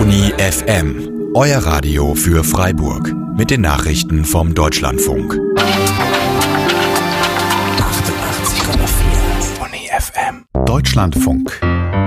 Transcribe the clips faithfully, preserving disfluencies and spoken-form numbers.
Bonnie F M, euer Radio für Freiburg mit den Nachrichten vom Deutschlandfunk. achtundachtzig Komma vier Bonnie F M. Deutschlandfunk.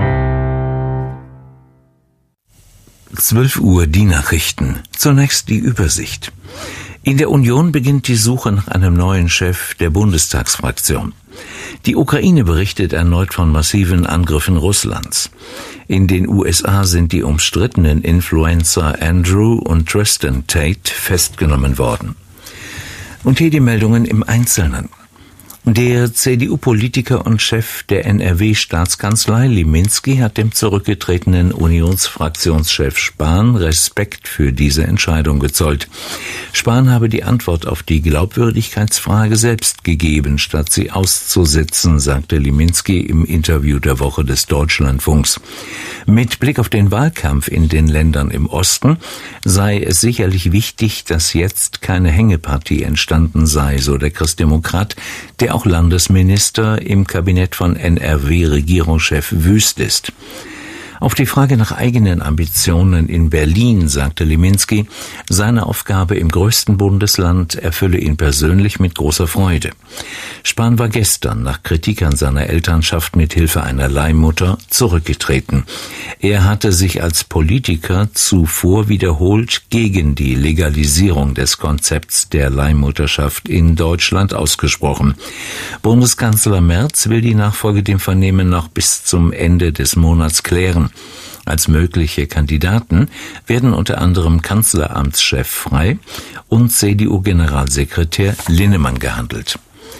zwölf Uhr die Nachrichten. Zunächst die Übersicht. In der Union beginnt die Suche nach einem neuen Chef der Bundestagsfraktion. Die Ukraine berichtet erneut von massiven Angriffen Russlands. In den U S A sind die umstrittenen Influencer Andrew und Tristan Tate festgenommen worden. Und hier die Meldungen im Einzelnen. Der C D U-Politiker und Chef der N R W-Staatskanzlei Liminski hat dem zurückgetretenen Unionsfraktionschef Spahn Respekt für diese Entscheidung gezollt. Spahn habe die Antwort auf die Glaubwürdigkeitsfrage selbst gegeben, statt sie auszusitzen, sagte Liminski im Interview der Woche des Deutschlandfunks. Mit Blick auf den Wahlkampf in den Ländern im Osten sei es sicherlich wichtig, dass jetzt keine Hängepartie entstanden sei, so der Christdemokrat, der auch Landesminister im Kabinett von N R W-Regierungschef Wüst ist. Auf die Frage nach eigenen Ambitionen in Berlin sagte Liminski, seine Aufgabe im größten Bundesland erfülle ihn persönlich mit großer Freude. Spahn war gestern nach Kritik an seiner Elternschaft mit Hilfe einer Leihmutter zurückgetreten. Er hatte sich als Politiker zuvor wiederholt gegen die Legalisierung des Konzepts der Leihmutterschaft in Deutschland ausgesprochen. Bundeskanzler Merz will die Nachfolge dem Vernehmen noch bis zum Ende des Monats klären. Als mögliche Kandidaten werden unter anderem Kanzleramtschef Frey und C D U-Generalsekretär Linnemann gehandelt.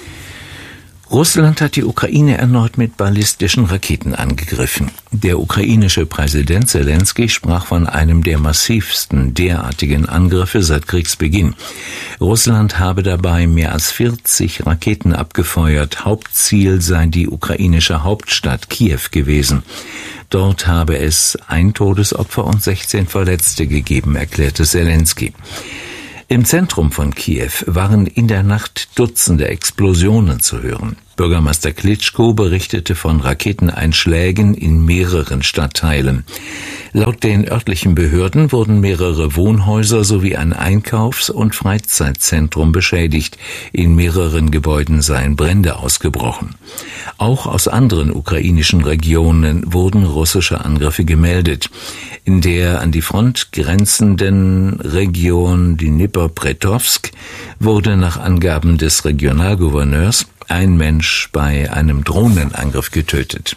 Russland hat die Ukraine erneut mit ballistischen Raketen angegriffen. Der ukrainische Präsident Zelensky sprach von einem der massivsten derartigen Angriffe seit Kriegsbeginn. Russland habe dabei mehr als vierzig Raketen abgefeuert. Hauptziel sei die ukrainische Hauptstadt Kiew gewesen. Dort habe es ein Todesopfer und sechzehn Verletzte gegeben, erklärte Zelensky. Im Zentrum von Kiew waren in der Nacht Dutzende Explosionen zu hören. Bürgermeister Klitschko berichtete von Raketeneinschlägen in mehreren Stadtteilen. Laut den örtlichen Behörden wurden mehrere Wohnhäuser sowie ein Einkaufs- und Freizeitzentrum beschädigt. In mehreren Gebäuden seien Brände ausgebrochen. Auch aus anderen ukrainischen Regionen wurden russische Angriffe gemeldet. In der an die Front grenzenden Region Dnipropetrovsk wurde nach Angaben des Regionalgouverneurs ein Mensch bei einem Drohnenangriff getötet.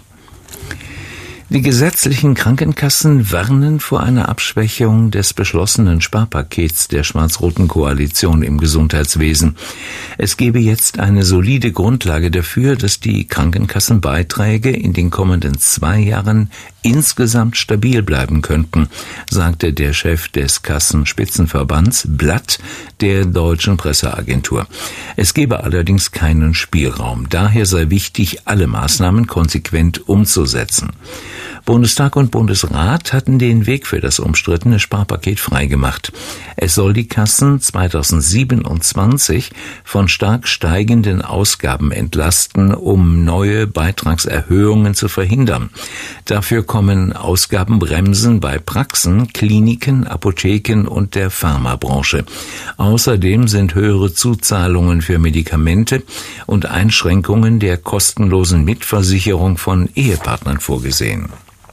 Die gesetzlichen Krankenkassen warnen vor einer Abschwächung des beschlossenen Sparpakets der schwarz-roten Koalition im Gesundheitswesen. Es gebe jetzt eine solide Grundlage dafür, dass die Krankenkassenbeiträge in den kommenden zwei Jahren insgesamt stabil bleiben könnten, sagte der Chef des Kassenspitzenverbands Blatt der Deutschen Presseagentur. Es gebe allerdings keinen Spielraum. Daher sei wichtig, alle Maßnahmen konsequent umzusetzen. Bundestag und Bundesrat hatten den Weg für das umstrittene Sparpaket freigemacht. Es soll die Kassen zweitausendsiebenundzwanzig von stark steigenden Ausgaben entlasten, um neue Beitragserhöhungen zu verhindern. Dafür kommen Ausgabenbremsen bei Praxen, Kliniken, Apotheken und der Pharmabranche. Außerdem sind höhere Zuzahlungen für Medikamente und Einschränkungen der kostenlosen Mitversicherung von Ehepartnern vorgesehen.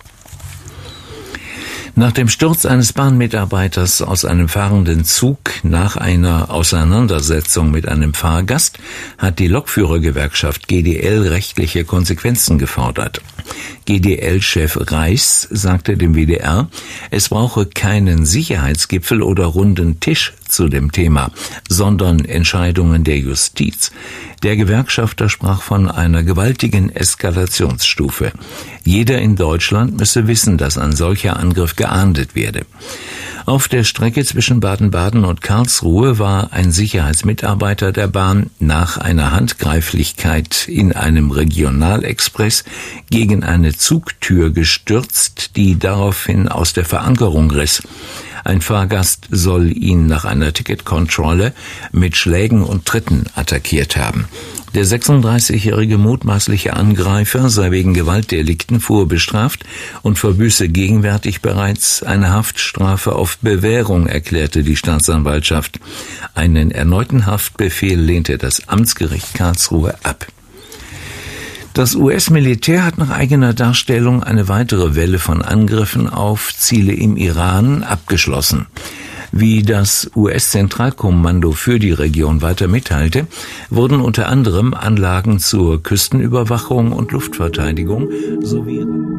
Nach dem Sturz eines Bahnmitarbeiters aus einem fahrenden Zug nach einer Auseinandersetzung mit einem Fahrgast hat die Lokführergewerkschaft G D L rechtliche Konsequenzen gefordert. G D L-Chef Reichs sagte dem W D R, es brauche keinen Sicherheitsgipfel oder runden Tisch zu dem Thema, sondern Entscheidungen der Justiz. Der Gewerkschafter sprach von einer gewaltigen Eskalationsstufe. Jeder in Deutschland müsse wissen, dass ein solcher Angriff geahndet werde. Auf der Strecke zwischen Baden-Baden und Karlsruhe war ein Sicherheitsmitarbeiter der Bahn nach einer Handgreiflichkeit in einem Regionalexpress gegen eine Zugtür gestürzt, die daraufhin aus der Verankerung riss. Ein Fahrgast soll ihn nach einer Ticketkontrolle mit Schlägen und Tritten attackiert haben. Der sechsunddreißigjährige mutmaßliche Angreifer sei wegen Gewaltdelikten vorbestraft und verbüße gegenwärtig bereits eine Haftstrafe auf Bewährung, erklärte die Staatsanwaltschaft. Einen erneuten Haftbefehl lehnte das Amtsgericht Karlsruhe ab. Das U S-Militär hat nach eigener Darstellung eine weitere Welle von Angriffen auf Ziele im Iran abgeschlossen. Wie das U S-Zentralkommando für die Region weiter mitteilte, wurden unter anderem Anlagen zur Küstenüberwachung und Luftverteidigung sowie